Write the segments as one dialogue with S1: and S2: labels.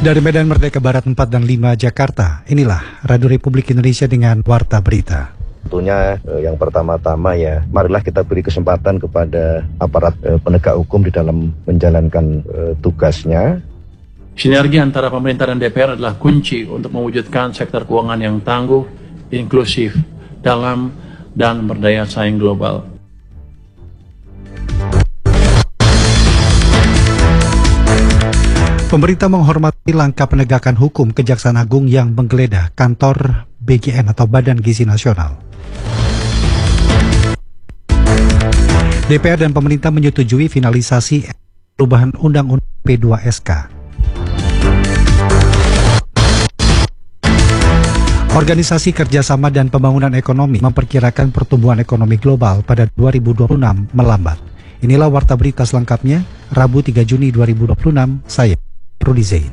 S1: Dari Medan Merdeka Barat 4 dan 5 Jakarta, inilah Radio Republik Indonesia dengan Warta Berita.
S2: Tentunya yang pertama-tama ya, marilah kita beri kesempatan kepada aparat penegak hukum di dalam menjalankan tugasnya.
S3: Sinergi antara pemerintah dan DPR adalah kunci untuk mewujudkan sektor keuangan yang tangguh, inklusif, dalam, dan berdaya saing global.
S1: Pemerintah menghormati langkah penegakan hukum Kejaksaan Agung yang menggeledah kantor BGN atau Badan Gizi Nasional. DPR dan pemerintah menyetujui finalisasi perubahan Undang-Undang P2SK. Organisasi Kerjasama dan Pembangunan Ekonomi memperkirakan pertumbuhan ekonomi global pada 2026 melambat. Inilah Warta Berita selengkapnya, Rabu 3 Juni 2026, saya Rudi Zain.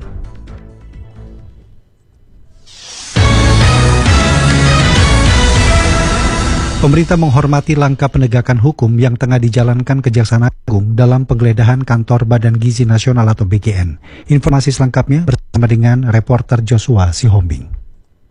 S1: Pemerintah menghormati langkah penegakan hukum yang tengah dijalankan Kejaksaan Agung dalam penggeledahan kantor Badan Gizi Nasional atau BGN. Informasi selengkapnya bersama dengan reporter Joshua Sihombing.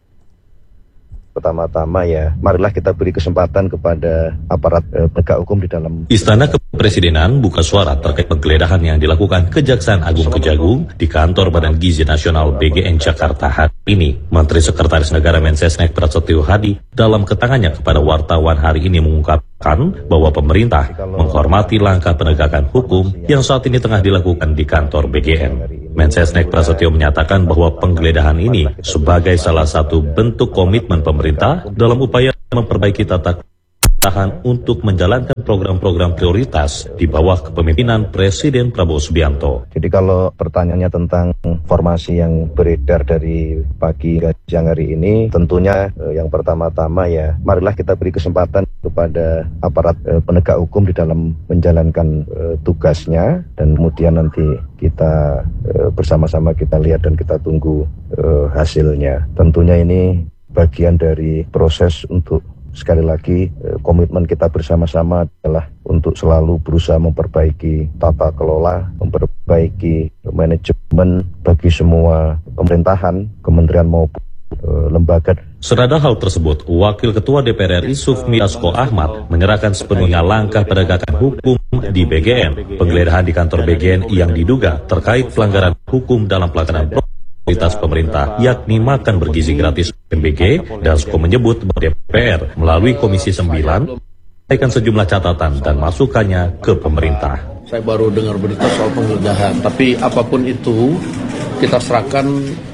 S2: Pertama-tama ya, marilah kita beri kesempatan kepada aparat penegak hukum di dalam.
S4: Istana Kepresidenan buka suara terkait penggeledahan yang dilakukan Kejaksaan Agung Kejagung di kantor Badan Gizi Nasional BGN Jakarta hari ini. Menteri Sekretaris Negara Mensesnek Prasetyo Hadi dalam keterangannya kepada wartawan hari ini mengungkapkan bahwa pemerintah menghormati langkah penegakan hukum yang saat ini tengah dilakukan di kantor BGN. Mensesnek Prasetyo menyatakan bahwa penggeledahan ini sebagai salah satu bentuk komitmen pemerintah dalam upaya memperbaiki tata tahan untuk menjalankan program-program prioritas di bawah kepemimpinan Presiden Prabowo Subianto.
S2: Jadi kalau pertanyaannya tentang informasi yang beredar dari pagi siang hari ini, tentunya yang pertama-tama ya, marilah kita beri kesempatan kepada aparat penegak hukum di dalam menjalankan tugasnya, dan kemudian nanti kita bersama-sama kita lihat dan kita tunggu hasilnya. Tentunya ini bagian dari proses untuk sekali lagi, komitmen kita bersama-sama adalah untuk selalu berusaha memperbaiki tata kelola, memperbaiki manajemen bagi semua pemerintahan, kementerian maupun lembaga.
S4: Senada hal tersebut, Wakil Ketua DPR RI Sufmi Dasko Ahmad menyerahkan sepenuhnya langkah penegakan hukum di BGN. Penggeledahan di kantor BGN yang diduga terkait pelanggaran hukum dalam pelaksanaan prioritas pemerintah, yakni makan bergizi gratis MBG. Dasko menyebut DPR melalui Komisi 9 menyampaikan sejumlah catatan dan masukannya ke pemerintah.
S3: Saya baru dengar berita soal penggeledahan, tapi apapun itu kita serahkan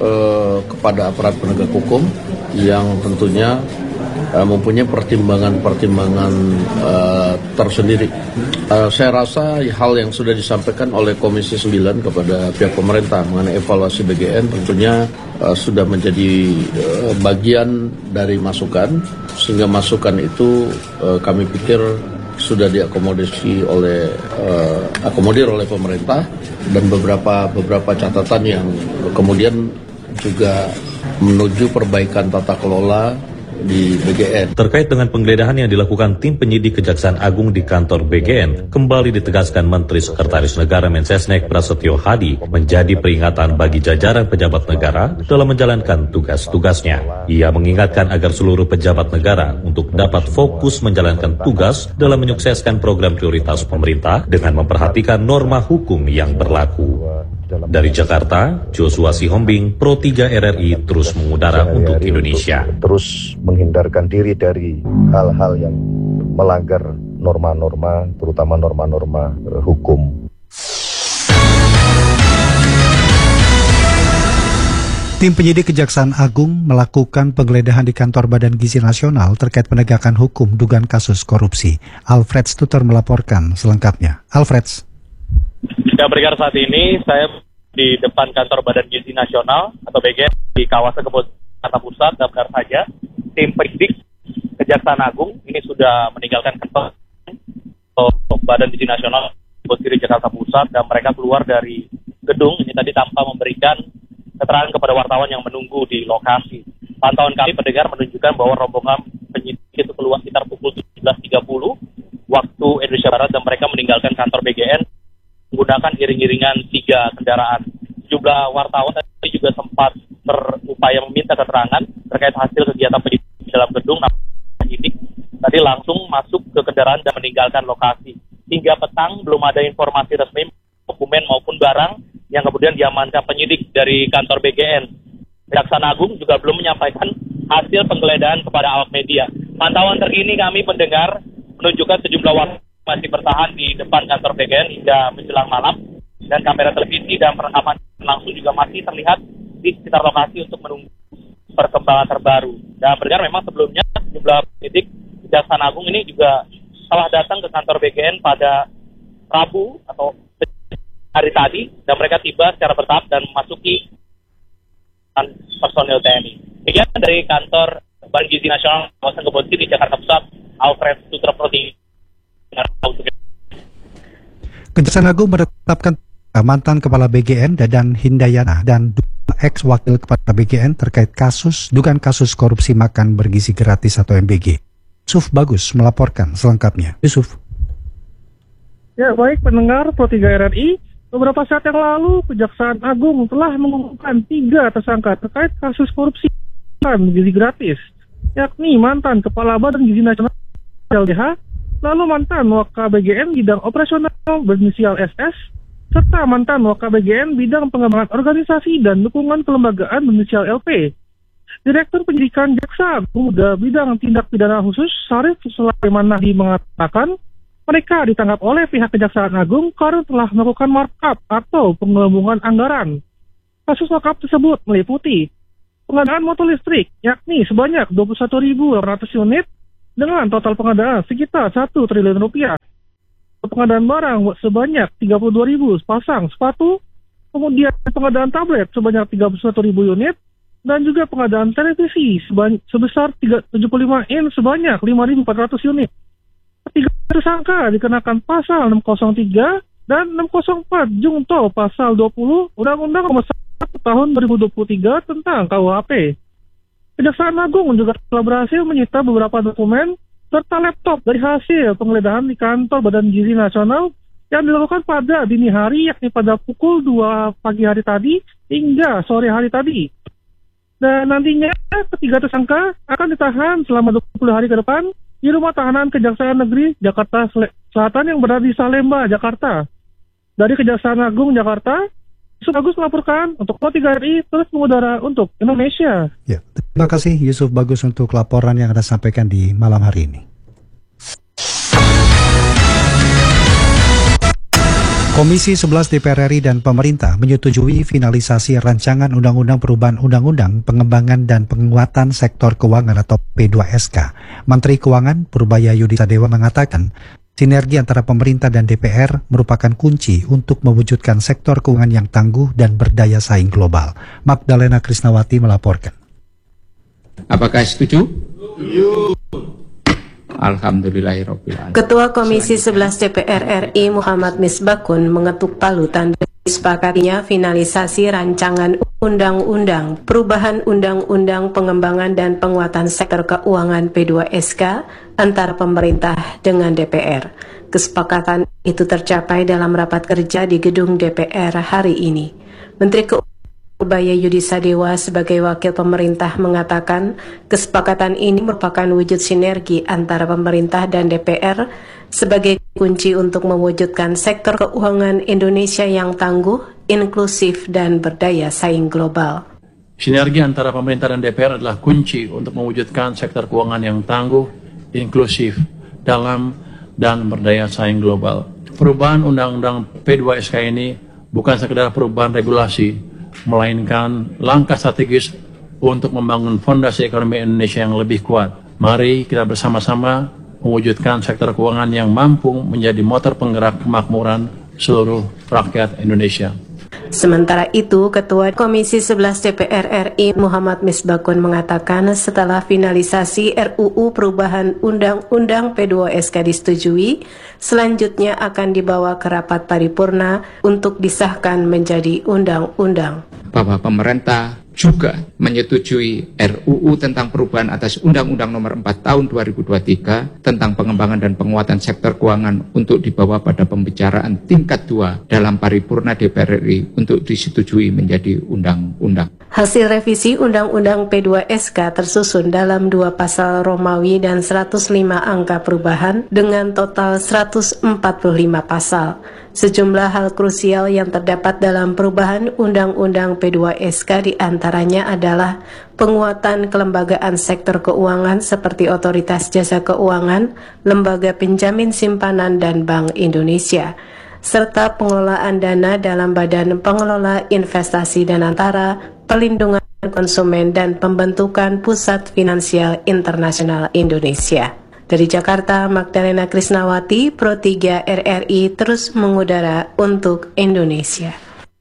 S3: kepada aparat penegak hukum yang tentunya mempunyai pertimbangan-pertimbangan tersendiri. Saya rasa hal yang sudah disampaikan oleh Komisi 9 kepada pihak pemerintah mengenai evaluasi BGN tentunya sudah menjadi bagian dari masukan, sehingga masukan itu kami pikir sudah diakomodir oleh pemerintah, dan beberapa catatan yang kemudian juga menuju perbaikan tata kelola di BGN.
S4: Terkait dengan penggeledahan yang dilakukan tim penyidik Kejaksaan Agung di kantor BGN, kembali ditegaskan Menteri Sekretaris Negara Mensesnek Prasetyo Hadi menjadi peringatan bagi jajaran pejabat negara dalam menjalankan tugas-tugasnya. Ia mengingatkan agar seluruh pejabat negara untuk dapat fokus menjalankan tugas dalam menyukseskan program prioritas pemerintah dengan memperhatikan norma hukum yang berlaku. Dari Jakarta, Joshua Sihombing, Pro 3 RRI terus mengudara untuk Indonesia.
S2: Terus menghindarkan diri dari hal-hal yang melanggar norma-norma, terutama norma-norma hukum.
S1: Tim penyidik Kejaksaan Agung melakukan penggeledahan di kantor Badan Gizi Nasional terkait penegakan hukum dugaan kasus korupsi. Alfred Stuter melaporkan selengkapnya. Alfred.
S5: Ya, Brigar, saat ini saya di depan kantor Badan Gizi Nasional atau BGN di kawasan Jakarta Pusat, dan benar saja tim penyidik Kejaksaan Agung ini sudah meninggalkan kantor Badan Gizi Nasional di Jakarta Pusat, dan mereka keluar dari gedung ini tadi tanpa memberikan keterangan kepada wartawan yang menunggu di lokasi. Pantauan kami pendengar menunjukkan bahwa rombongan penyidik itu keluar sekitar pukul 17.30 waktu Indonesia Barat, dan mereka meninggalkan kantor BGN menggunakan iring-iringan 3 kendaraan. Sejumlah wartawan tadi juga juga sempat berupaya meminta keterangan terkait hasil kegiatan penyidik di dalam gedung. Namun penyidik tadi langsung masuk ke kendaraan dan meninggalkan lokasi. Hingga petang belum ada informasi resmi dokumen maupun barang yang kemudian diamankan penyidik dari kantor BGN. Kejaksaan Agung juga belum menyampaikan hasil penggeledahan kepada awak media. Pantauan terkini kami pendengar menunjukkan sejumlah warga masih bertahan di depan kantor BGN hingga menjelang malam, dan kamera televisi dan perekaman langsung juga masih terlihat di sekitar lokasi untuk menunggu perkembangan terbaru. Dan pendengar, memang sebelumnya sejumlah penyidik Kejaksaan Agung ini juga telah datang ke kantor BGN pada Rabu atau hari tadi, dan mereka tiba secara bertahap dan memasuki personil TNI. Demikian dari kantor Badan Gizi Nasional kawasan Kebon Siri di Jakarta Pusat, Alfred Sutraprodi.
S1: Kejaksaan Agung menetapkan mantan Kepala BGN Dadan Hindayana dan ex-wakil Kepala BGN terkait dugaan kasus korupsi makan bergizi gratis atau MBG. Yusuf Bagus melaporkan selengkapnya. Yusuf.
S6: Ya, baik pendengar Pro 3 RRI, beberapa saat yang lalu Kejaksaan Agung telah mengumumkan 3 tersangka terkait kasus korupsi makan gizi gratis, yakni mantan Kepala Badan Gizi Nasional LDH, lalu mantan WKBGN bidang operasional berinisial SS, serta mantan WKBGN bidang pengembangan organisasi dan dukungan kelembagaan berinisial LP. Direktur Penyidikan Jaksa Agung Muda Bidang Tindak Pidana Khusus Syarif Sulaiman Nahdi mengatakan mereka ditangkap oleh pihak Kejaksaan Agung karena telah melakukan markup atau penggelembungan anggaran. Kasus markup tersebut meliputi pengadaan motor listrik, yakni sebanyak 21.800 unit dengan total pengadaan sekitar 1 triliun rupiah. Pengadaan barang sebanyak 32.000 pasang sepatu, kemudian pengadaan tablet sebanyak 31.000 unit, dan juga pengadaan televisi sebesar 75 in sebanyak 5.400 unit. Ketiga tersangka dikenakan pasal 603 dan 604 Jungto pasal 20 Undang-Undang Nomor 1 Tahun 2023 tentang KUHP. Kejaksaan Agung juga telah berhasil menyita beberapa dokumen serta laptop dari hasil penggeledahan di kantor Badan Gizi Nasional yang dilakukan pada dini hari, yakni pada pukul 2 pagi hari tadi hingga sore hari tadi. Dan nantinya ketiga tersangka akan ditahan selama 20 hari ke depan di Rumah Tahanan Kejaksaan Negeri Jakarta Selatan yang berada di Salemba, Jakarta. Dari Kejaksaan Agung Jakarta, Yusuf Bagus melaporkan untuk Pro 3 RI terus mengudara untuk Indonesia.
S1: Ya, terima kasih Yusuf Bagus untuk laporan yang Anda sampaikan di malam hari ini. Komisi 11 DPR RI dan pemerintah menyetujui finalisasi rancangan Undang-Undang Perubahan Undang-Undang Pengembangan dan Penguatan Sektor Keuangan atau P2SK. Menteri Keuangan Purbaya Yudi Sadewa mengatakan, sinergi antara pemerintah dan DPR merupakan kunci untuk mewujudkan sektor keuangan yang tangguh dan berdaya saing global. Magdalena Krisnawati melaporkan.
S7: Apakah setuju? Setuju. Alhamdulillahirrahmanirrahim.
S8: Ketua Komisi 11 DPR RI Muhammad Misbakun mengetuk palu tanda disepakatinya finalisasi rancangan Undang-Undang Perubahan Undang-Undang Pengembangan dan Penguatan Sektor Keuangan P2SK antara pemerintah dengan DPR. Kesepakatan itu tercapai dalam rapat kerja di gedung DPR hari ini. Menteri Keuangan Purbaya Yudi Sadewa sebagai wakil pemerintah mengatakan kesepakatan ini merupakan wujud sinergi antara pemerintah dan DPR sebagai kunci untuk mewujudkan sektor keuangan Indonesia yang tangguh, inklusif, dan berdaya saing global.
S9: Sinergi antara pemerintah dan DPR adalah kunci untuk mewujudkan sektor keuangan yang tangguh, inklusif, dalam, dan berdaya saing global. Perubahan Undang-Undang P2SK ini bukan sekedar perubahan regulasi, melainkan langkah strategis untuk membangun fondasi ekonomi Indonesia yang lebih kuat. Mari kita bersama-sama mewujudkan sektor keuangan yang mampu menjadi motor penggerak kemakmuran seluruh rakyat Indonesia.
S8: Sementara itu, Ketua Komisi 11 DPR RI Muhammad Misbakun mengatakan setelah finalisasi RUU Perubahan Undang-Undang P2SK disetujui, selanjutnya akan dibawa ke rapat paripurna untuk disahkan menjadi undang-undang.
S7: Bahwa pemerintah juga menyetujui RUU tentang perubahan atas Undang-Undang Nomor 4 Tahun 2023 tentang pengembangan dan penguatan sektor keuangan untuk dibawa pada pembicaraan tingkat 2 dalam paripurna DPR RI untuk disetujui menjadi undang-undang.
S8: Hasil revisi Undang-Undang P2SK tersusun dalam 2 pasal Romawi dan 105 angka perubahan dengan total 145 pasal. Sejumlah hal krusial yang terdapat dalam perubahan Undang-Undang P2SK diantaranya adalah penguatan kelembagaan sektor keuangan seperti Otoritas Jasa Keuangan, Lembaga Penjamin Simpanan, dan Bank Indonesia, serta pengelolaan dana dalam Badan Pengelola Investasi dan Antara, Pelindungan Konsumen, dan pembentukan Pusat Finansial Internasional Indonesia. Dari Jakarta, Magdalena Krisnawati, Pro 3 RRI terus mengudara untuk Indonesia.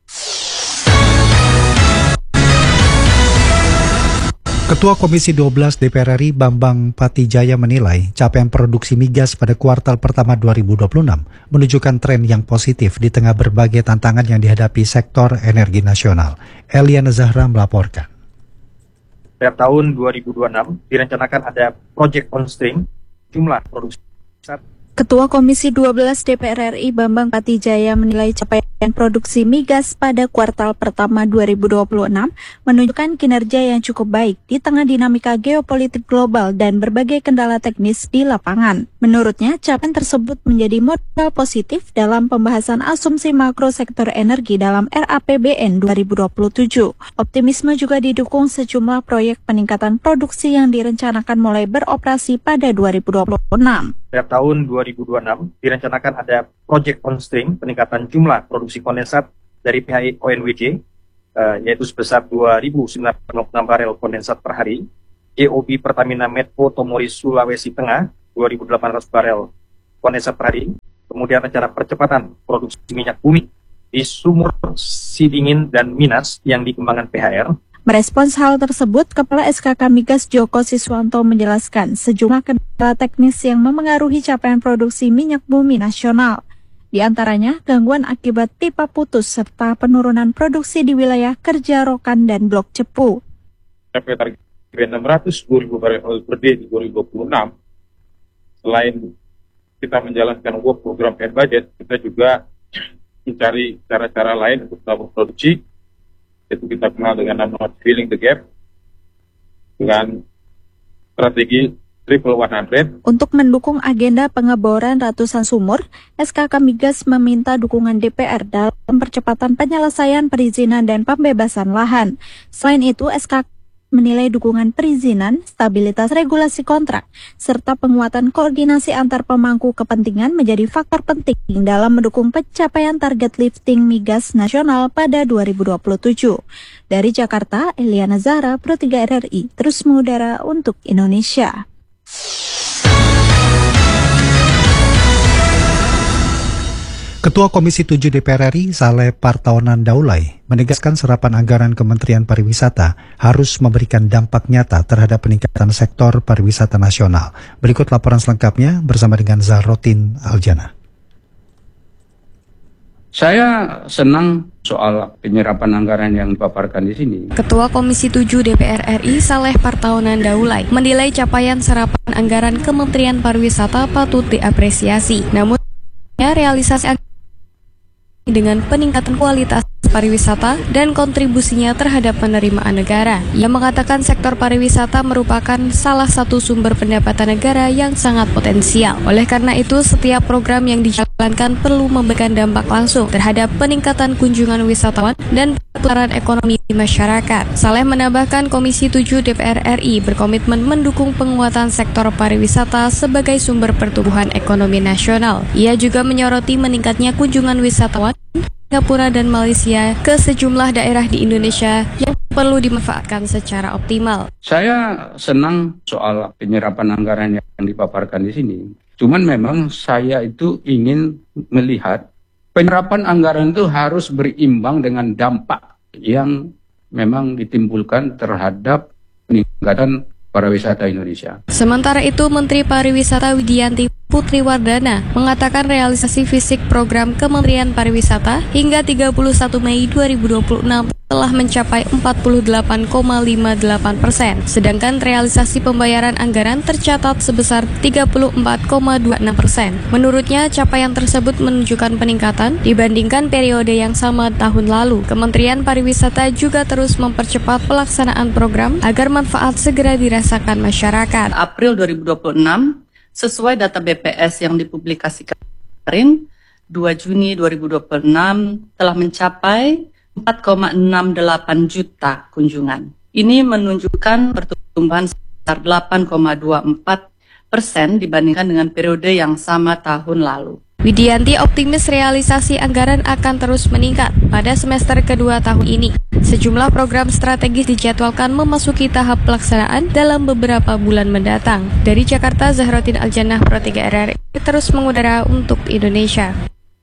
S1: Ketua Komisi 12 DPR RI Bambang Patijaya menilai capaian produksi migas pada kuartal pertama 2026 menunjukkan tren yang positif di tengah berbagai tantangan yang dihadapi sektor energi nasional. Eliana Zahra melaporkan.
S10: Setiap tahun 2026 direncanakan ada project on stream jumlah produksi.
S11: Ketua Komisi 12 DPR RI Bambang Patijaya menilai capaian produksi migas pada kuartal pertama 2026 menunjukkan kinerja yang cukup baik di tengah dinamika geopolitik global dan berbagai kendala teknis di lapangan. Menurutnya, capaian tersebut menjadi modal positif dalam pembahasan asumsi makro sektor energi dalam RAPBN 2027. Optimisme juga didukung sejumlah proyek peningkatan produksi yang direncanakan mulai beroperasi pada 2026.
S10: Setiap tahun 2026 direncanakan ada project on stream peningkatan jumlah produksi kondensat dari pihak ONWJ yaitu sebesar 2.906 barel kondensat per hari. GOB Pertamina Medco Tomori Sulawesi Tengah 2.800 barel kondensat per hari. Kemudian rencana percepatan produksi minyak bumi di Sumur Sidingin dan Minas yang dikembangkan PHR.
S11: Merespons hal tersebut, Kepala SKK Migas Joko Siswanto menjelaskan sejumlah kendala teknis yang memengaruhi capaian produksi minyak bumi nasional. Di antaranya, gangguan akibat pipa putus serta penurunan produksi di wilayah Kerja Rokan dan Blok Cepu.
S12: Sampai target 600.000 barel oil per day di 2026, selain kita menjalankan work program and budget, kita juga mencari cara-cara lain untuk produksi. Itu kita kenal dengan nama filling the gap dengan strategi Triple 100.
S11: Untuk mendukung agenda pengeboran ratusan sumur, SKK Migas meminta dukungan DPR dalam percepatan penyelesaian perizinan dan pembebasan lahan. Selain itu, SKK menilai dukungan perizinan, stabilitas regulasi kontrak, serta penguatan koordinasi antar pemangku kepentingan menjadi faktor penting dalam mendukung pencapaian target lifting migas nasional pada 2027. Dari Jakarta, Eliana Zahra, Pro 3 RRI, terus mengudara untuk Indonesia.
S1: Ketua Komisi 7 DPR RI Saleh Partaunan Daulay menegaskan serapan anggaran Kementerian Pariwisata harus memberikan dampak nyata terhadap peningkatan sektor pariwisata nasional. Berikut laporan selengkapnya bersama dengan Zahrotin Aljana.
S7: Saya senang soal penyerapan anggaran yang dipaparkan di sini.
S13: Ketua Komisi 7 DPR RI Saleh Partaunan Daulay menilai capaian serapan anggaran Kementerian Pariwisata patut diapresiasi. Namun, realisasi dengan peningkatan kualitas pariwisata dan kontribusinya terhadap penerimaan negara. Ia mengatakan sektor pariwisata merupakan salah satu sumber pendapatan negara yang sangat potensial. Oleh karena itu, setiap program yang dijalankan perlu memberikan dampak langsung terhadap peningkatan kunjungan wisatawan dan perputaran ekonomi masyarakat. Saleh menambahkan Komisi 7 DPR RI berkomitmen mendukung penguatan sektor pariwisata sebagai sumber pertumbuhan ekonomi nasional. Ia juga menyoroti meningkatnya kunjungan wisatawan Singapura dan Malaysia ke sejumlah daerah di Indonesia yang perlu dimanfaatkan secara optimal.
S7: Saya senang soal penyerapan anggaran yang dipaparkan di sini. Cuman memang saya itu ingin melihat penyerapan anggaran itu harus berimbang dengan dampak yang memang ditimbulkan terhadap peningkatan pariwisata Indonesia.
S13: Sementara itu, Menteri Pariwisata Widianti Putri Wardana mengatakan realisasi fisik program Kementerian Pariwisata hingga 31 Mei 2026 telah mencapai 48,58%, sedangkan realisasi pembayaran anggaran tercatat sebesar 34,26%. Menurutnya, capaian tersebut menunjukkan peningkatan dibandingkan periode yang sama tahun lalu. Kementerian Pariwisata juga terus mempercepat pelaksanaan program agar manfaat segera dirasakan masyarakat.
S14: April 2026, sesuai data BPS yang dipublikasikan kemarin, 2 Juni 2026 telah mencapai 4,68 juta kunjungan. Ini menunjukkan pertumbuhan sebesar 8,24% dibandingkan dengan periode yang sama tahun lalu.
S13: Widianti optimis realisasi anggaran akan terus meningkat pada semester kedua tahun ini. Sejumlah program strategis dijadwalkan memasuki tahap pelaksanaan dalam beberapa bulan mendatang. Dari Jakarta, Zahrotin Aljannah, Pro 3 RRI, terus mengudara untuk Indonesia.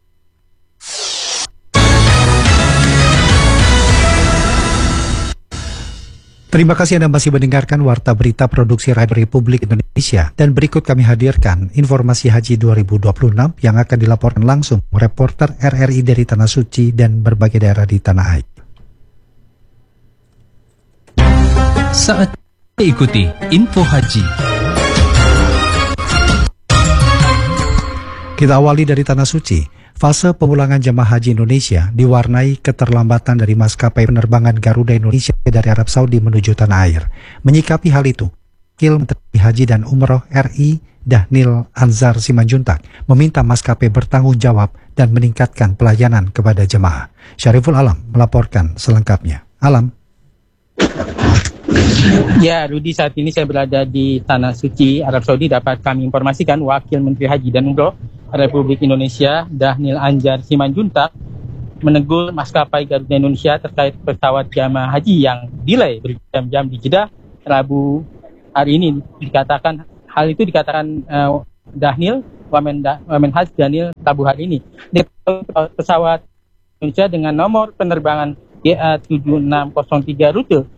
S1: Terima kasih Anda masih mendengarkan Warta Berita Produksi Radio Republik Indonesia. Dan berikut kami hadirkan informasi Haji 2026 yang akan dilaporkan langsung reporter RRI dari Tanah Suci dan berbagai daerah di Tanah Air.
S15: Saat ikuti info haji.
S1: Kita awali dari Tanah Suci. Fase pemulangan jemaah haji Indonesia diwarnai keterlambatan dari maskapai penerbangan Garuda Indonesia dari Arab Saudi menuju tanah air. Menyikapi hal itu, Wakil Menteri Haji dan Umroh RI Dhanil Anzar Simanjuntak meminta maskapai bertanggung jawab dan meningkatkan pelayanan kepada jemaah. Syariful Alam melaporkan selengkapnya. Alam.
S16: Ya, Rudi, saat ini saya berada di Tanah Suci, Arab Saudi. Dapat kami informasikan Wakil Menteri Haji dan Umroh Republik Indonesia Dhanil Anzar Simanjuntak menegur maskapai Garuda Indonesia terkait pesawat jamaah haji yang delay berjam-jam di Jeddah Rabu hari ini. Hal itu dikatakan Dhanil Wamenhaj Dhanil Rabu hari ini. Pesawat Indonesia dengan nomor penerbangan GA7603 rute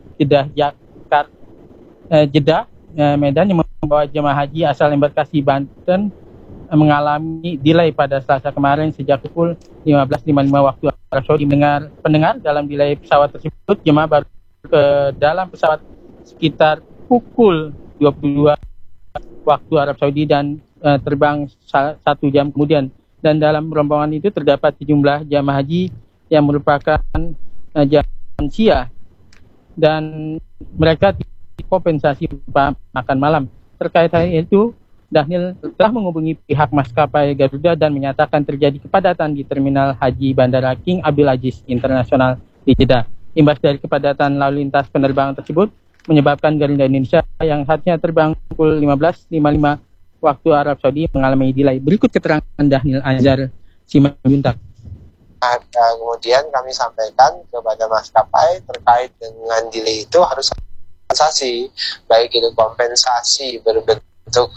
S16: Jeddah Medan yang membawa jemaah haji asal embarkasi Banten mengalami delay pada Selasa kemarin sejak pukul 15.55 waktu Arab Saudi. Pendengar dalam delay pesawat tersebut, jemaah baru ke dalam pesawat sekitar pukul 22 waktu Arab Saudi dan terbang 1 jam kemudian. Dan dalam rombongan itu terdapat sejumlah jemaah haji yang merupakan jamaah lansia dan mereka kompensasi makan malam. Terkait hal itu, Dhanil telah menghubungi pihak maskapai Garuda dan menyatakan terjadi kepadatan di terminal haji Bandara King Abdul Aziz Internasional di Jeddah. Imbas dari kepadatan lalu lintas penerbangan tersebut menyebabkan Garuda Indonesia yang saatnya terbang pukul 15.55 waktu Arab Saudi mengalami delay. Berikut keterangan Dhanil Anzar Simanjuntak.
S17: Kemudian kami sampaikan kepada maskapai terkait dengan delay itu harus kompensasi, baik itu kompensasi berbentuk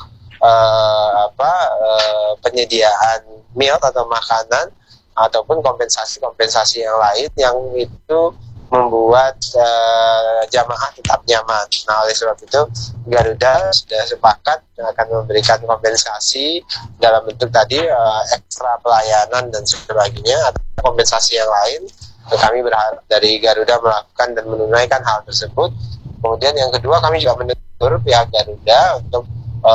S17: penyediaan meal atau makanan ataupun kompensasi yang lain yang itu membuat jamaah tetap nyaman. Nah, oleh sebab itu Garuda sudah sepakat akan memberikan kompensasi dalam bentuk tadi ekstra pelayanan dan sebagainya atau kompensasi yang lain. Kami berharap dari Garuda melakukan dan menunaikan hal tersebut. Kemudian yang kedua, kami juga menegur pihak Garuda untuk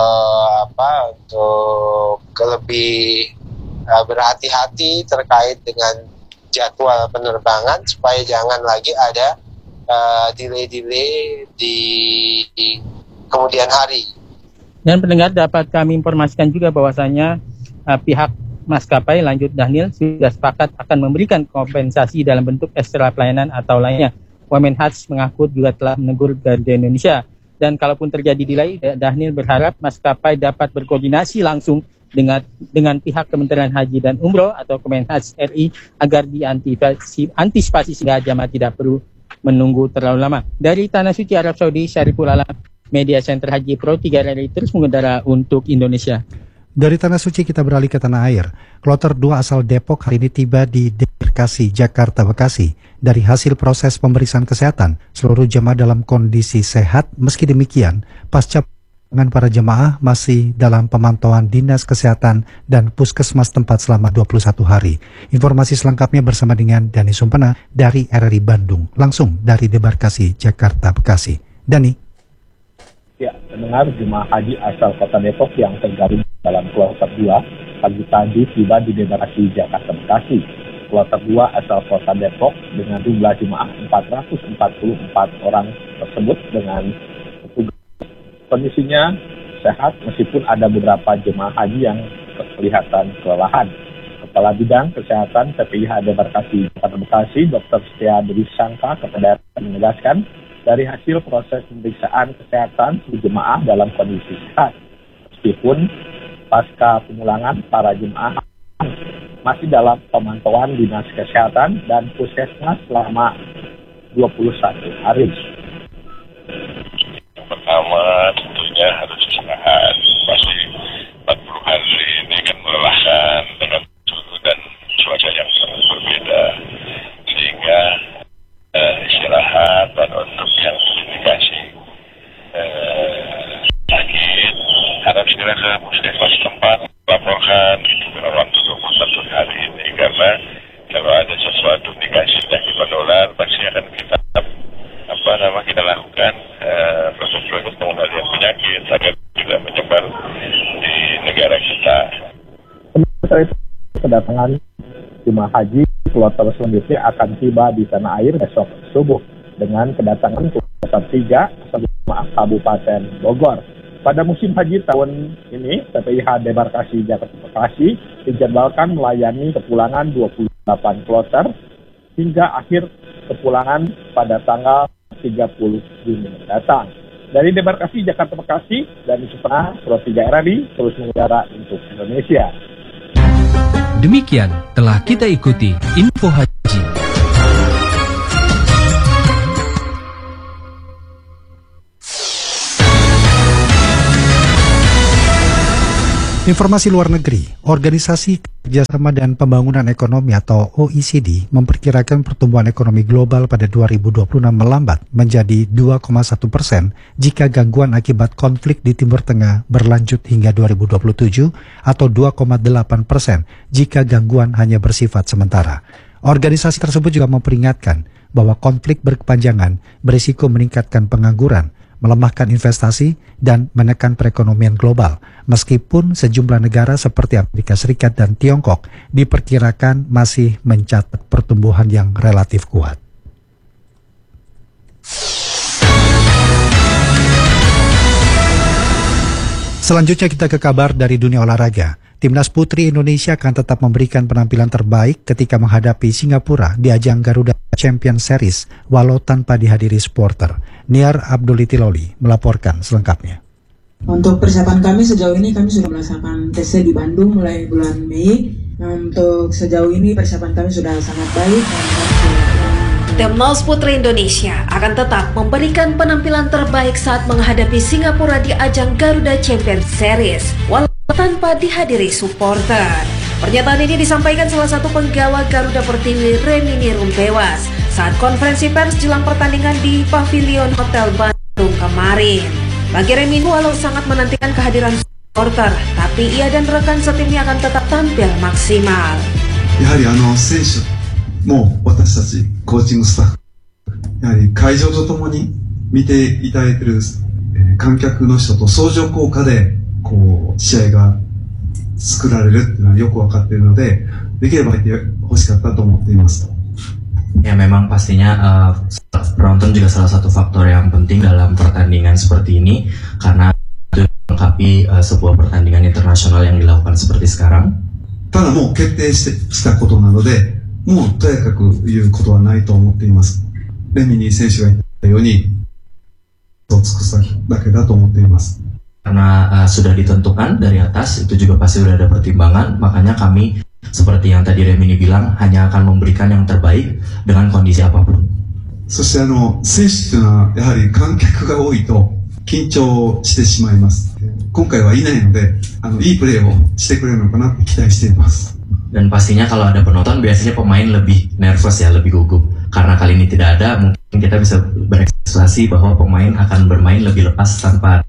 S17: lebih berhati-hati terkait dengan jadwal penerbangan supaya jangan lagi ada delay-delay di kemudian hari.
S16: Dan pendengar, dapat kami informasikan juga bahwasanya pihak maskapai, lanjut Dhanil, sudah sepakat akan memberikan kompensasi dalam bentuk ekstra pelayanan atau lainnya. Wamenhaj mengaku juga telah menegur Garuda Indonesia. Dan kalaupun terjadi delay, Dhanil berharap maskapai dapat berkoordinasi langsung dengan pihak Kementerian Haji dan Umroh atau Kemenhaj RI agar diantisipasi sehingga jamaah tidak perlu menunggu terlalu lama. Dari Tanah Suci Arab Saudi, Syariful Alam, Media Center Haji Pro 3 RRI terus mengudara untuk Indonesia.
S1: Dari Tanah Suci kita beralih ke Tanah Air. Kloter 2 asal Depok hari ini tiba di Bekasi, Jakarta, Bekasi. Dari hasil proses pemeriksaan kesehatan, seluruh jemaah dalam kondisi sehat. Meski demikian, pasca Para jemaah masih dalam pemantauan Dinas Kesehatan dan Puskesmas tempat selama 21 hari. Informasi selengkapnya bersama dengan Dani Sumpena dari RRI Bandung, langsung dari Debarkasi, Jakarta, Bekasi. Dani.
S18: Ya, pendengar jemaah haji asal Kota Depok yang tergabung dalam kloter 2 pagi tadi tiba di Debarkasi, Jakarta, Bekasi. Kloter 2 asal Kota Depok dengan jumlah jemaah 444 orang tersebut dengan kondisinya sehat meskipun ada beberapa jemaah haji yang kelihatan kelelahan. Kepala Bidang Kesehatan PPIH Debarkasi Jakarta Bekasi, Dr. Setia Dewi Sangka kepada menegaskan dari hasil proses pemeriksaan kesehatan jemaah dalam kondisi sehat. Meskipun pasca pemulangan para jemaah masih dalam pemantauan Dinas Kesehatan dan Puskesmas selama 21 hari.
S19: Pertama tentunya harus istirahat, pasti 40 hari ini kan melelahkan dengan suhu dan cuaca yang sangat berbeda, sehingga istirahat dan untuk yang indikasi sakit harap segera ke puskesmas tempat laporkan itu dalam waktu 21 hari ini, karena kalau ada sesuatu indikasi penyakit menular pasti akan kita lakukan proses pengendalian penyakit agar tidak menyebar di negara kita.
S18: Sementara itu, kedatangan jemaah haji kloter selanjutnya akan tiba di tanah air besok subuh dengan kedatangan kloter 3 asal jemaah Kabupaten Bogor. Pada musim haji tahun ini, PPIH Debarkasi Jakarta Bekasi dijadwalkan melayani kepulangan 28 kloter hingga akhir kepulangan pada tanggal 30 Juni mendatang. Dari Debarkasi Jakarta Bekasi dan Sumpena, Pro 3 RRI terus mengudara untuk Indonesia.
S15: Demikian telah kita ikuti Info Haji.
S1: Informasi luar negeri, Organisasi Kerjasama dan Pembangunan Ekonomi atau OECD memperkirakan pertumbuhan ekonomi global pada 2026 melambat menjadi 2,1% jika gangguan akibat konflik di Timur Tengah berlanjut hingga 2027 atau 2,8% jika gangguan hanya bersifat sementara. Organisasi tersebut juga memperingatkan bahwa konflik berkepanjangan berisiko meningkatkan pengangguran, melemahkan investasi, dan menekan perekonomian global, meskipun sejumlah negara seperti Amerika Serikat dan Tiongkok diperkirakan masih mencatat pertumbuhan yang relatif kuat. Selanjutnya kita ke kabar dari dunia olahraga. Timnas Putri Indonesia akan tetap memberikan penampilan terbaik ketika menghadapi Singapura di ajang Garuda Champion Series walau tanpa dihadiri supporter. Niar Abdulitiloli melaporkan selengkapnya.
S20: Untuk persiapan kami sejauh ini kami sudah melaksanakan TC di Bandung mulai bulan Mei. Untuk sejauh ini persiapan kami sudah sangat baik.
S21: Timnas Putri Indonesia akan tetap memberikan penampilan terbaik saat menghadapi Singapura di ajang Garuda Champion Series walau tanpa dihadiri supporter. Pernyataan ini disampaikan salah satu penggawa Garuda Pertiwi Remini Rumpewas saat konferensi pers jelang pertandingan di Pavilion Hotel Bandung kemarin. Bagi Remini, walau sangat menantikan kehadiran supporter, tapi ia dan rekan setimnya akan tetap tampil maksimal.
S22: やはり選手も私たちコーチングスタッフ、やはり会場とともに見ていただいている観客の人と相乗効果でこう試合が作られるっていうのはよく分かっているので、できれば入ってほしかったと思っています。
S23: Ya memang pastinya penonton juga salah satu faktor yang penting dalam pertandingan seperti ini karena itu melengkapi sebuah pertandingan internasional yang dilakukan seperti sekarang.
S22: ただもう決定したことなので、もうとやかく言うことはないと思っています。レミニー選手が言ったように、尽くすだけだと思っています。
S23: Karena sudah ditentukan dari atas, itu juga pasti sudah ada pertimbangan, makanya kami seperti yang tadi Remini bilang hanya akan memberikan yang terbaik dengan kondisi apapun.
S22: そして選手というのはやはり観客が多いと緊張してしまいます。今回はいないのでいいプレーをしてくれるのかなって期待しています。
S23: Dan pastinya kalau ada penonton biasanya pemain lebih nervous ya, lebih gugup. Karena kali ini tidak ada, mungkin kita bisa berekspektasi bahwa pemain akan bermain lebih lepas tanpa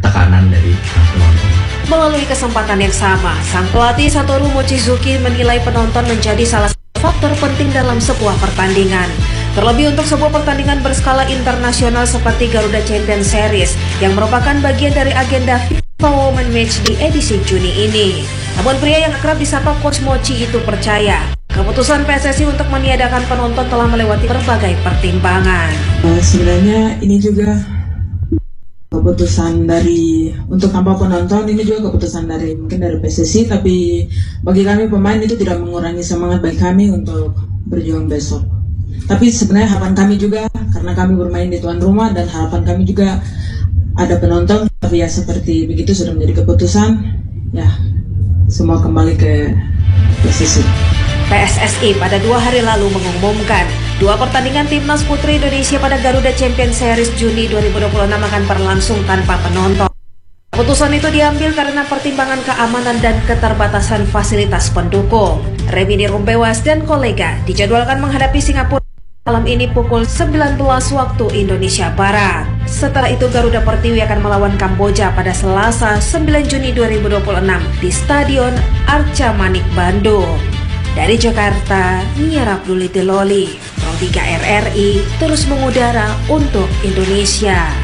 S23: tekanan dari penonton.
S21: Melalui kesempatan yang sama, sang pelatih Satoru Mochizuki menilai penonton menjadi salah satu faktor penting dalam sebuah pertandingan. Terlebih untuk sebuah pertandingan berskala internasional seperti Garuda Champions Series yang merupakan bagian dari agenda FIFA Women Match di edisi Juni ini. Namun pria yang akrab disapa Coach Mochi itu percaya keputusan PSSI untuk meniadakan penonton telah melewati berbagai pertimbangan.
S20: Sebenarnya ini juga keputusan dari untuk tanpa penonton, ini juga keputusan dari mungkin dari PSSI, tapi bagi kami pemain itu tidak mengurangi semangat bagi kami untuk berjuang besok. Tapi sebenarnya harapan kami juga, karena kami bermain di tuan rumah dan harapan kami juga ada penonton, tapi ya seperti begitu sudah menjadi keputusan, ya semua kembali ke PSSI.
S21: PSSI pada 2 hari lalu mengumumkan 2 pertandingan Timnas Putri Indonesia pada Garuda Champions Series Juni 2026 akan berlangsung tanpa penonton. Keputusan itu diambil karena pertimbangan keamanan dan keterbatasan fasilitas pendukung. Remini Rumbewas dan kolega dijadwalkan menghadapi Singapura malam ini pukul 19 waktu Indonesia Barat. Setelah itu Garuda Pertiwi akan melawan Kamboja pada Selasa 9 Juni 2026 di Stadion Arca Manik Bandung. Dari Jakarta, Nia Abdullah Deloli, Pro 3 RRI terus mengudara untuk Indonesia.